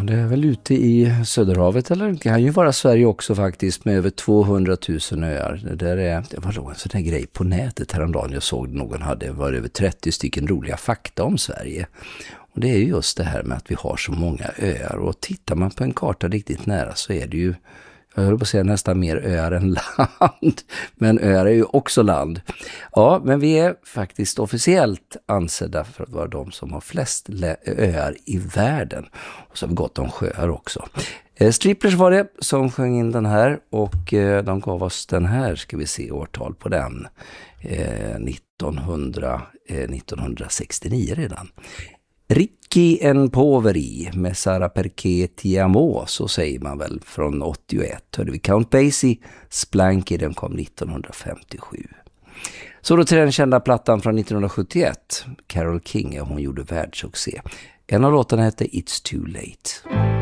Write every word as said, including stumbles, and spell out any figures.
det är väl ute i Söderhavet, eller det kan ju vara Sverige också faktiskt, med över tvåhundratusen öar. Det där är, det var en sån där grej på nätet häromdagen. Jag såg någon hade var över trettio stycken roliga fakta om Sverige. Och det är ju just det här med att vi har så många öar. Och tittar man på en karta riktigt nära så är det ju, jag höll på att säga, nästan mer öar än land. Men öar är ju också land. Ja, men vi är faktiskt officiellt ansedda för att vara de som har flest öar i världen. Och så har vi gott om sjöar också. Eh, Striplers var det som sjöng in den här. Och eh, de gav oss den här, ska vi se årtal på den. Eh, nittonhundra, eh, nittonhundrasextionio redan. Ricchi en poveri med Sara perché ti amo, så säger man väl, från åttioett. Hörde vi Count Basie, Splanky, den kom nittonhundrafemtiosju. Så då till den kända plattan från nittonhundrasjuttioett, Carole King, hon gjorde världssuccé. En av låtarna hette It's Too Late.